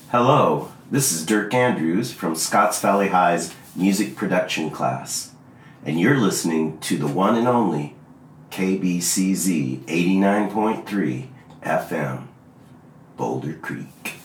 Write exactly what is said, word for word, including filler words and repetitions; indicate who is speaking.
Speaker 1: Hello, this is Dirk Andrews from Scotts Valley High's music production class, and you're listening to the one and only K B C Z eighty-nine point three F M, Boulder Creek.